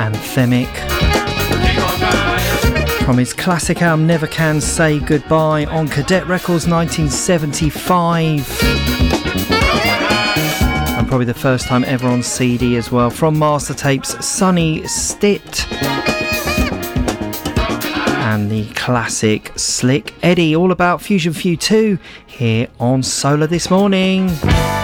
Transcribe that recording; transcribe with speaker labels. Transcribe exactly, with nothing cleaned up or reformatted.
Speaker 1: Anthemic. From his classic album Never Can Say Goodbye on Cadet Records nineteen seventy-five. And probably the first time ever on C D as well. From Master Tapes, Sonny Stitt. And the classic Slick Eddie, all about Fusion Feud two here on Solar This Morning.